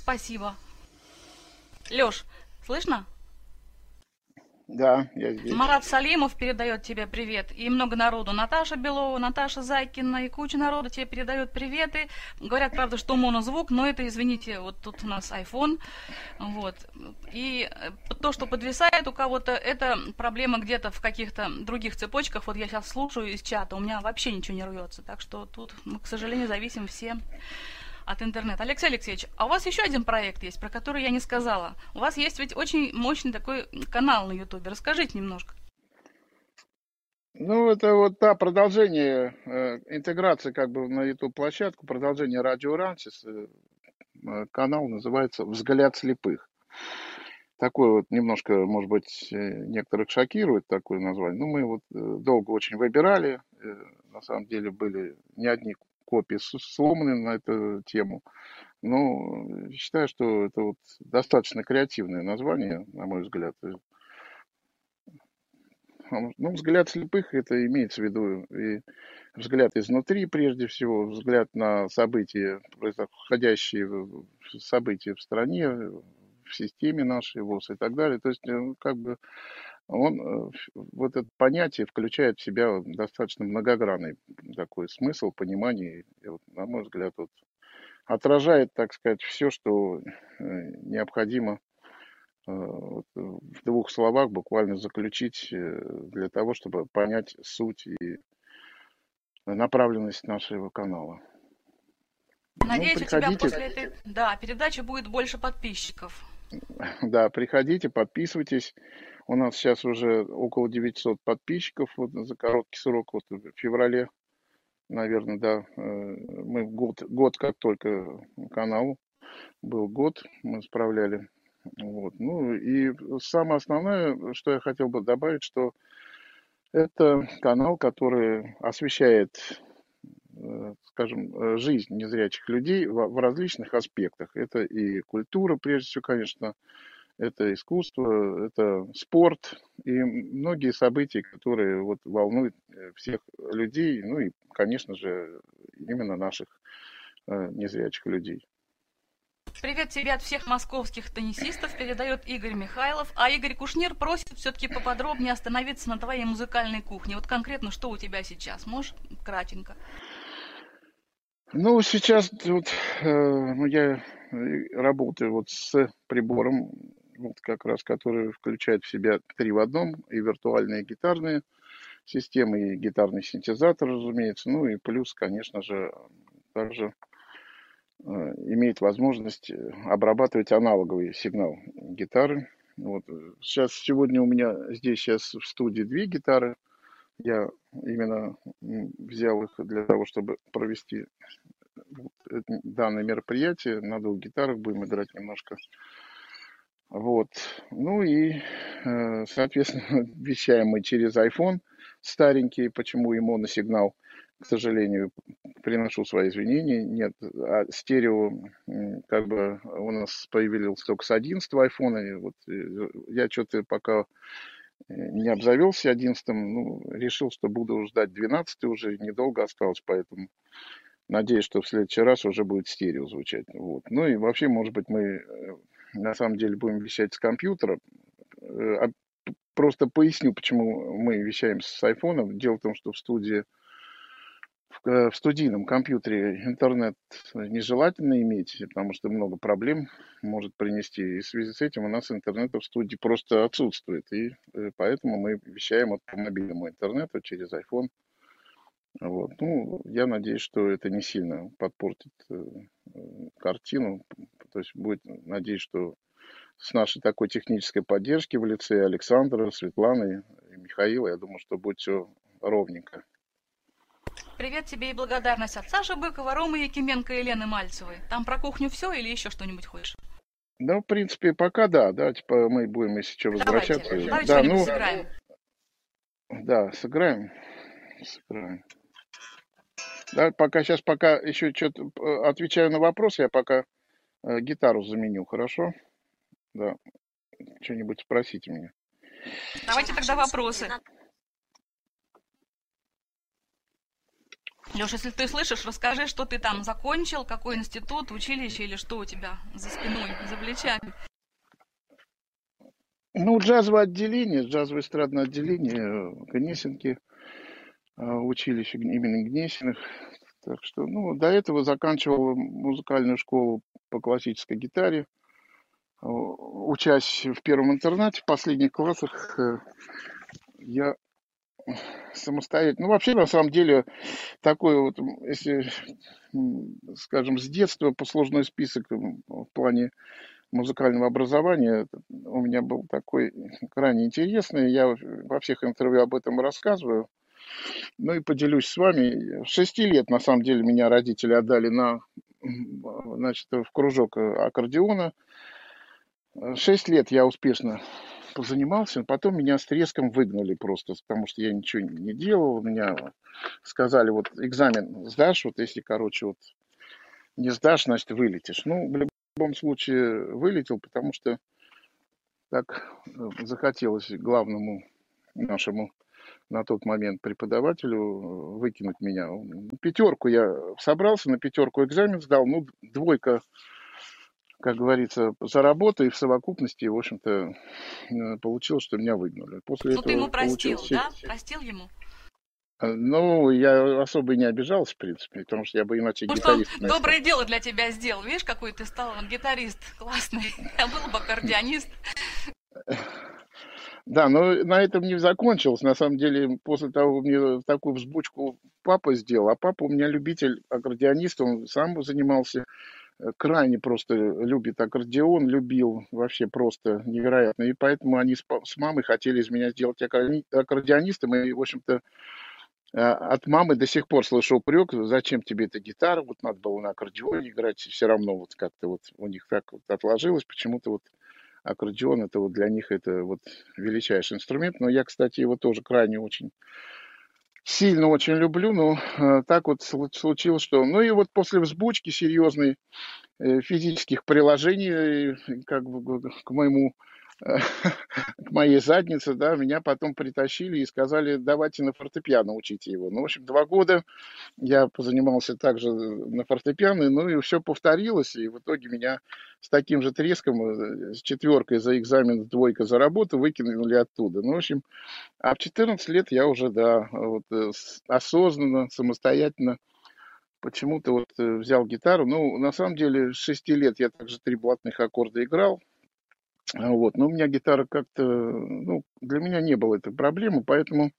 Спасибо. Лёш, слышно? Да, я здесь. Марат Салимов передает тебе привет. И много народу. Наташа Белова, Наташа Зайкина и куча народу тебе передает приветы. Говорят, правда, что монозвук, но это, извините, вот тут у нас iPhone. Вот. И то, что подвисает у кого-то, это проблема где-то в каких-то других цепочках. Вот я сейчас слушаю из чата, у меня вообще ничего не рвется. Так что тут мы, к сожалению, зависим все от интернета. Алексей Алексеевич, а у вас еще один проект есть, про который я не сказала. У вас есть ведь очень мощный такой канал на Ютубе. Расскажите немножко. Ну, это вот, да, продолжение интеграции как бы на YouTube-площадку, продолжение Радио Ранчес. Канал называется «Взгляд слепых». Такой вот немножко, может быть, некоторых шокирует такое название. Но мы вот долго очень выбирали. На самом деле были не одни копии сломаны на эту тему. Но считаю, что это вот достаточно креативное название, на мой взгляд. Ну, взгляд слепых, это имеется в виду и взгляд изнутри, прежде всего, взгляд на события, происходящие события в стране, в системе нашей ВОС и так далее. То есть, как бы он, вот это понятие включает в себя достаточно многогранный такой смысл, понимание, и вот, на мой взгляд, вот, отражает, так сказать, все, что необходимо вот, в двух словах буквально заключить для того, чтобы понять суть и направленность нашего канала. Ну, Надеюсь, у тебя приходите, после этой, да, передачи будет больше подписчиков. да, приходите, подписывайтесь. У нас сейчас уже около 900 подписчиков вот, за короткий срок, вот в феврале, наверное, да. Мы год как только каналу, был год, мы справляли. Вот. Ну и самое основное, что я хотел бы добавить, что это канал, который освещает, скажем, жизнь незрячих людей в различных аспектах. Это и культура, прежде всего, конечно, это искусство, это спорт и многие события, которые вот волнуют всех людей, ну и, конечно же, именно наших незрячих людей. Привет тебе от всех московских теннисистов передает Игорь Михайлов. А Игорь Кушнир просит все-таки поподробнее остановиться на твоей музыкальной кухне. Вот конкретно, что у тебя сейчас? Можешь кратенько? Ну, сейчас вот, ну, я работаю вот с прибором, вот как раз, который включает в себя три в одном, и виртуальные гитарные системы, и гитарный синтезатор, разумеется, ну и плюс, конечно же, также имеет возможность обрабатывать аналоговый сигнал гитары. Вот. Сейчас, сегодня у меня здесь сейчас в студии две гитары. Я именно взял их для того, чтобы провести вот данное мероприятие. На двух гитарах будем играть немножко. Вот. Ну и, соответственно, вещаем мы через iPhone старенький, почему и моносигнал, к сожалению, приношу свои извинения. Нет, а стерео как бы у нас появился только с 11 айфона. И вот я что-то пока не обзавелся 11-м, ну, решил, что буду ждать 12 уже, недолго осталось, поэтому надеюсь, что в следующий раз уже будет стерео звучать. Вот. Ну и вообще, может быть, мы на самом деле будем вещать с компьютера. Просто поясню, почему мы вещаем с айфона. Дело в том, что в студийном компьютере интернет нежелательно иметь, потому что много проблем может принести. И в связи с этим у нас интернета в студии просто отсутствует. И поэтому мы вещаем по мобильному интернету через iPhone. Вот. Ну, я надеюсь, что это не сильно подпортит картину. То есть будет, надеюсь, что с нашей такой технической поддержки в лице Александра, Светланы и Михаила, я думаю, что будет все ровненько. Привет тебе и благодарность от Саши Быкова, Ромы Якименко и Лены Мальцевой. Там про кухню все или еще что-нибудь хочешь? Да, в принципе, пока да. Давайте мы будем, если что, Давайте, возвращаться. давайте Да, что-нибудь ну, сыграем. да, сыграем. Сыграем. Да, пока еще что-то отвечаю на вопрос, я пока гитару заменю, хорошо? Да, что-нибудь спросите меня. Давайте тогда вопросы. Леша, если ты слышишь, расскажи, что ты там закончил, какой институт, училище или что у тебя за спиной, за плечами. Ну, джазовое отделение, джазовое эстрадное отделение Гнесинки, училище имени Гнесиных. Так что, ну, до этого заканчивал музыкальную школу по классической гитаре. Учась в первом интернате, в последних классах я самостоятельно. Ну, вообще, на самом деле, такой вот, если, скажем, с детства послужной список в плане музыкального образования у меня был такой крайне интересный. Я во всех интервью об этом рассказываю. Ну и поделюсь с вами. С 6 лет, на самом деле, меня родители отдали значит, в кружок аккордеона. 6 лет я успешно позанимался, потом меня с треском выгнали просто, потому что я ничего не делал. Меня сказали, вот экзамен сдашь, вот если, короче, вот не сдашь, значит, вылетишь. Ну, в любом случае вылетел, потому что так захотелось главному нашему на тот момент преподавателю выкинуть меня. Пятерку я собрался, на пятерку экзамен сдал, ну, двойка, как говорится, за работу, и в совокупности, в общем-то, получилось, что меня выгнали. После Ну, ты ему этого простил, получилось... да? Простил ему? Ну, я особо и не обижался, в принципе, потому что я бы иначе Потому что он гитаристом не стал. доброе дело для тебя сделал. Видишь, какой ты стал гитарист классный. Я был бы аккордеонист. Да, но на этом не закончилось. На самом деле, после того, мне такую взбучку папа сделал, а папа у меня любитель аккордеонист, он сам занимался, крайне просто любит аккордеон, любил вообще просто невероятно. И поэтому они с мамой хотели из меня сделать аккордеонистом. И, в общем-то, от мамы до сих пор слышу упрек, зачем тебе эта гитара, вот надо было на аккордеоне играть, все равно вот как-то вот у них так вот отложилось, почему-то вот аккордеон это вот для них это вот величайший инструмент. Но я, кстати, его тоже крайне очень сильно очень люблю, но так вот случилось, что... Ну и вот после взбучки серьезной физических приложений как бы к моему к моей заднице, да, меня потом притащили и сказали, давайте на фортепиано учите его. Ну, в общем, 2 года я позанимался также на фортепиано, ну и все повторилось, и в итоге меня с таким же треском, с четверкой за экзамен, двойка за работу выкинули оттуда. Ну, в общем, а в 14 лет я уже, да, вот, осознанно, самостоятельно почему-то вот взял гитару. Ну, на самом деле, с 6 лет я также 3 блатных аккорда играл. Вот. Но у меня гитара как-то, ну, для меня не было этой проблемы, поэтому...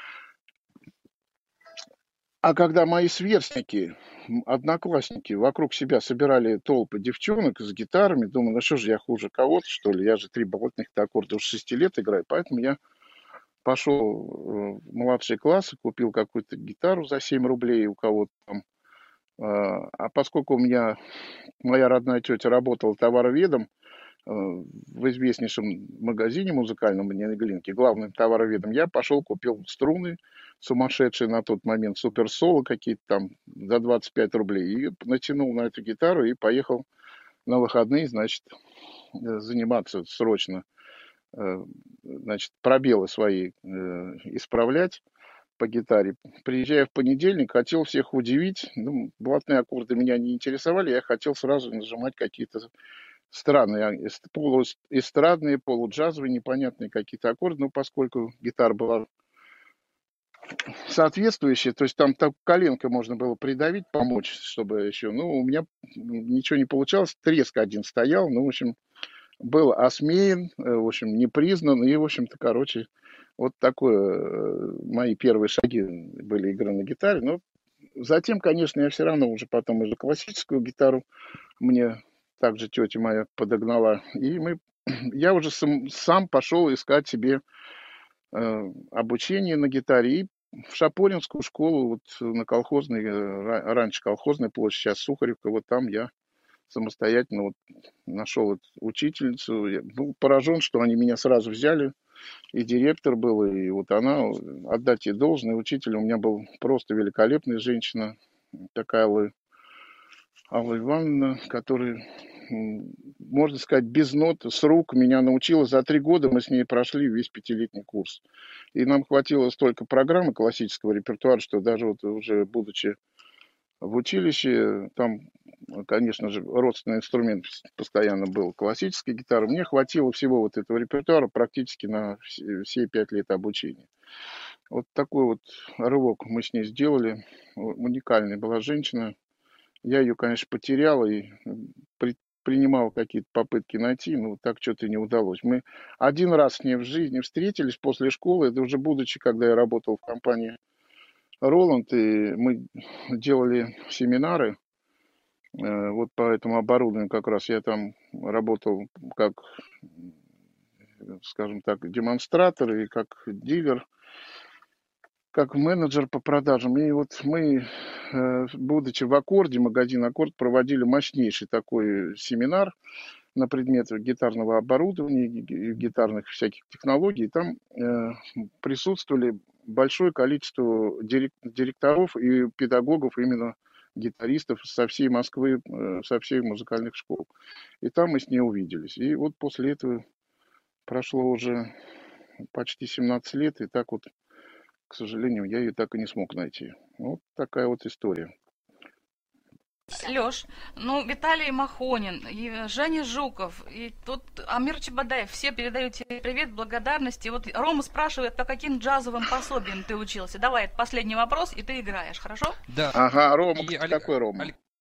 А когда мои сверстники, одноклассники вокруг себя собирали толпы девчонок с гитарами, думаю, ну что же я хуже кого-то, что ли? Я же 3 болотных аккорда уже с 6 лет играю, поэтому я пошел в младшие классы, купил какую-то гитару за 7 рублей у кого-то там. А поскольку у меня моя родная тетя работала товароведом, в известнейшем магазине музыкальном в Неглинке, главным товароведом, я пошел, купил струны сумасшедшие на тот момент, супер соло какие-то там за 25 рублей, и натянул на эту гитару и поехал на выходные, значит, заниматься срочно, значит, пробелы свои исправлять по гитаре. Приезжая в понедельник, хотел всех удивить. Ну, блатные аккорды меня не интересовали, я хотел сразу нажимать какие-то странные, полуэстрадные, полуджазовые, непонятные какие-то аккорды, но поскольку гитара была соответствующая, то есть там так коленкой можно было придавить, помочь, чтобы еще, ну, у меня ничего не получалось, треск один стоял, ну, в общем, был осмеян, в общем, не признан, и, в общем-то, короче, вот такое, мои первые шаги были игры на гитаре, но затем, конечно, я все равно уже потом уже классическую гитару мне также тетя моя подогнала, и я уже сам пошел искать себе обучение на гитаре, и в Шапоринскую школу, вот на колхозной, раньше колхозная площадь, сейчас Сухаревка, вот там я самостоятельно вот нашел вот учительницу. Я был поражен, что они меня сразу взяли, и директор был, и вот она, отдать ей должное, учитель у меня был просто великолепная женщина, такая Алла Ивановна, которая можно сказать, без нот, с рук меня научила. За 3 года мы с ней прошли весь 5-летний курс. И нам хватило столько программы классического репертуара, что даже вот уже будучи в училище, там, конечно же, родственный инструмент постоянно был классическая гитара. Мне хватило всего вот этого репертуара практически на все 5 лет обучения. Вот такой вот рывок мы с ней сделали. Уникальная была женщина. Я ее, конечно, потерял и принимал какие-то попытки найти, но так что-то не удалось. Мы один раз с ней в жизни встретились после школы, это уже будучи, когда я работал в компании Роланд, и мы делали семинары, вот по этому оборудованию как раз я там работал как, скажем так, демонстратор и как дилер, как менеджер по продажам. И вот мы, будучи в Аккорде, магазин Аккорд, проводили мощнейший такой семинар на предмет гитарного оборудования, гитарных всяких технологий. И там присутствовали большое количество директоров и педагогов, именно гитаристов со всей Москвы, со всех музыкальных школ. И там мы с ней увиделись. И вот после этого прошло уже почти 17 лет, и так вот, к сожалению, я ее так и не смог найти. Вот такая вот история. Лёш, ну, Виталий Махонин, и Женя Жуков, и тут Амир Чебадаев, все передают тебе привет, благодарности. Вот Рома спрашивает, по каким джазовым пособиям ты учился. Давай, это последний вопрос, и ты играешь, хорошо? Да. Ага, Рома, И какой Рома?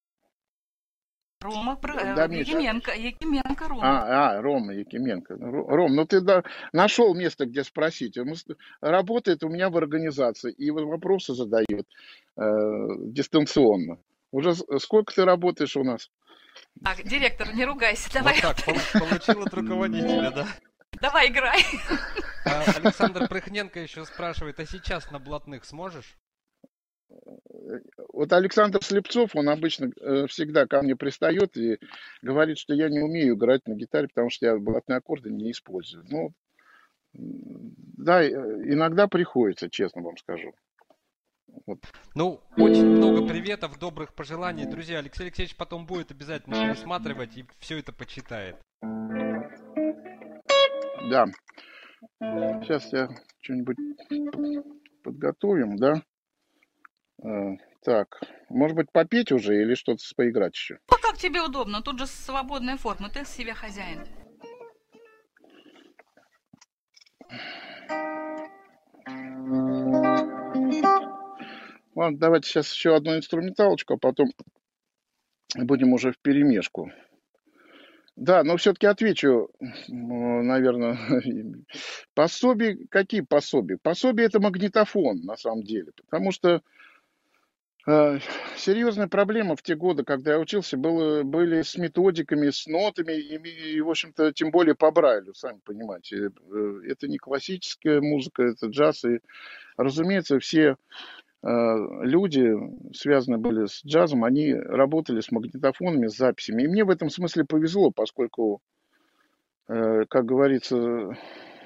Рома, Да, Миша. Якименко Рома. Рома Якименко. Ром, ну ты нашел место, где спросить. Он работает у меня в организации и вопросы задает дистанционно. Уже сколько ты работаешь у нас? Так, директор, не ругайся, давай. Вот так, получил от руководителя, да? Давай, играй. Александр Прыхненко еще спрашивает, а сейчас на блатных сможешь? Вот Александр Слепцов, он обычно всегда ко мне пристает и говорит, что я не умею играть на гитаре, потому что я блатные аккорды не использую. Ну, да, иногда приходится, честно вам скажу. Вот. Ну, очень много приветов, добрых пожеланий. Друзья, Алексей Алексеевич потом будет обязательно пересматривать и все это почитает. Да. Сейчас я что-нибудь подготовим, да? Так, может быть, попеть уже или что-то поиграть еще? Ну, как тебе удобно, тут же свободная форма, ты себе хозяин. Ладно, давайте сейчас еще одну инструменталочку, а потом будем уже вперемешку. Да, но все-таки отвечу, наверное, пособия. Какие пособия? Пособия — это магнитофон, на самом деле. Потому что серьезная проблема в те годы, когда я учился, были с методиками, с нотами, и, в общем-то, тем более по Брайлю, сами понимаете. Это не классическая музыка, это джаз. И, разумеется, все люди, связанные были с джазом, они работали с магнитофонами, с записями. И мне в этом смысле повезло, поскольку, как говорится,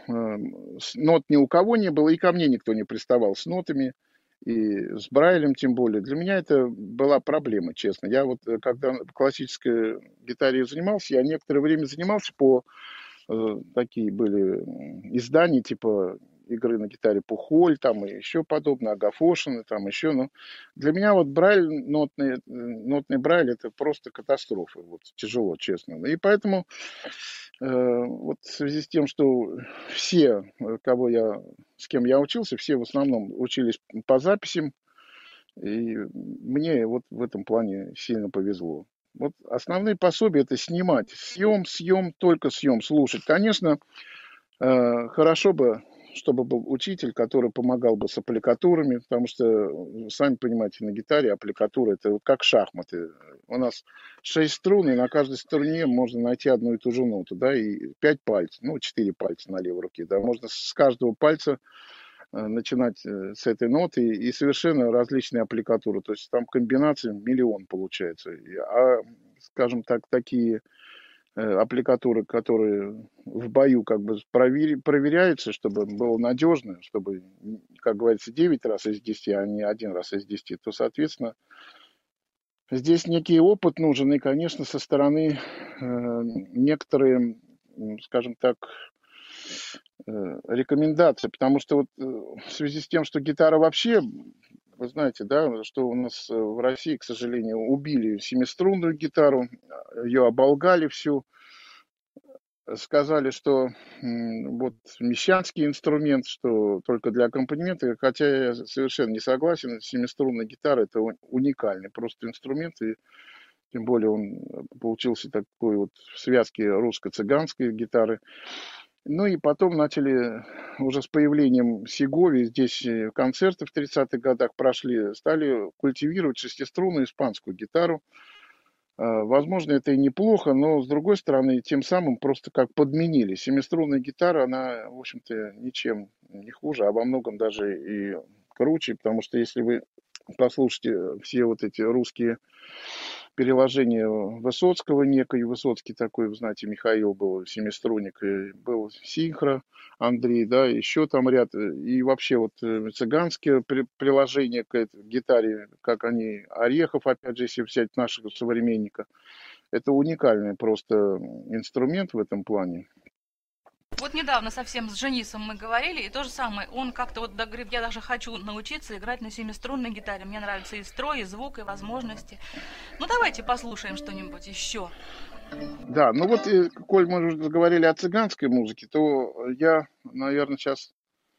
нот ни у кого не было, и ко мне никто не приставал с нотами, и с Брайлем тем более. Для меня это была проблема, честно. Я вот, когда в классической гитаре занимался, я некоторое время занимался по... Такие были издания, типа игры на гитаре Пухоль, там и еще подобное, Агафошин, там еще. Но для меня вот Брайль, нотный Брайль, это просто катастрофа. Вот, тяжело, честно. И поэтому вот в связи с тем, что все, с кем я учился, все в основном учились по записям, и мне вот в этом плане сильно повезло. Вот основные пособия — это снимать. Съем, только съем, слушать. Конечно, хорошо бы, чтобы был учитель, который помогал бы с аппликатурами, потому что, сами понимаете, на гитаре аппликатура — это вот как шахматы. У нас 6 струн, и на каждой струне можно найти одну и ту же ноту, да, и 5 пальцев, 4 пальца на левой руке, да, можно с каждого пальца начинать с этой ноты, и совершенно различные аппликатуры. То есть там комбинаций миллион получается. А, скажем так, такие аппликатуры, которые в бою как бы проверяются, чтобы было надежно, чтобы, как говорится, 9 раз из 10, а не 1 раз из 10, то, соответственно, Здесь некий опыт нужен, и, конечно, со стороны некоторые, скажем так, рекомендации, потому что вот в связи с тем, что гитара вообще, вы знаете, да, что у нас в России, к сожалению, убили семиструнную гитару, ее оболгали всю, сказали, что вот мещанский инструмент, что только для аккомпанемента, хотя я совершенно не согласен, семиструнная гитара это уникальный просто инструмент, и тем более он получился такой вот в связке русско-цыганской гитары. Ну и потом начали уже с появлением Сегови, здесь концерты в 30-х годах прошли, стали культивировать шестиструнную испанскую гитару. Возможно, это и неплохо, но с другой стороны, тем самым просто как подменили. Семиструнная гитара, она, в общем-то, ничем не хуже, а во многом даже и круче, потому что если вы послушаете все вот эти русские переложение Высоцкого некой. Высоцкий такой, вы знаете, Михаил был семиструнник, и был Синхро Андрей, да, еще там ряд. И вообще вот цыганские приложения к этой гитаре, как они, Орехов, опять же, если взять нашего современника. Это уникальный просто инструмент в этом плане. Вот недавно совсем с Женисом мы говорили, и то же самое. Он как-то вот говорит, я даже хочу научиться играть на семиструнной гитаре. Мне нравится и строй, и звук, и возможности. Ну, давайте послушаем что-нибудь еще. Да, ну вот, коль мы уже заговорили о цыганской музыке, то я, наверное, сейчас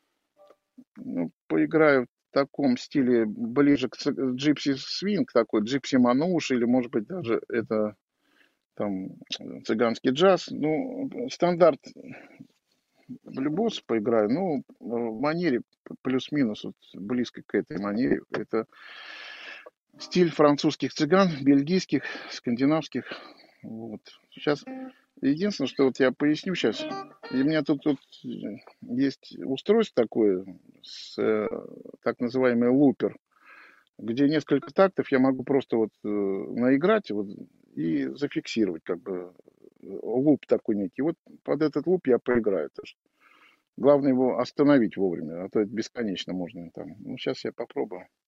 поиграю в таком стиле ближе к джипси свинг, такой джипси мануш, или, может быть, даже это там цыганский джаз. Ну, стандарт блюз поиграю, ну, в манере плюс-минус, вот, близко к этой манере. Это стиль французских цыган, бельгийских, скандинавских. Вот. Сейчас единственное, что вот я поясню сейчас. И у меня тут есть устройство такое, так называемый лупер, где несколько тактов я могу просто вот наиграть вот, и зафиксировать как бы луп такой некий. Вот под этот луп я поиграю тоже. Главное его остановить вовремя, а то это бесконечно можно там. Ну, сейчас я попробую.